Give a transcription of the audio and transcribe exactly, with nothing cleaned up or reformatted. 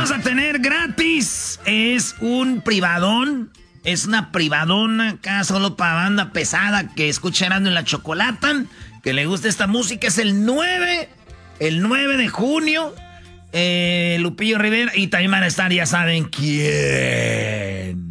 vamos a tener gratis es un privadón. Es una privadona acá solo para banda pesada que escucha Erasmo y la Chocolata, que le gusta esta música. Es el nueve, el nueve de junio. Eh, Lupillo Rivera y también van a estar, ya saben quién.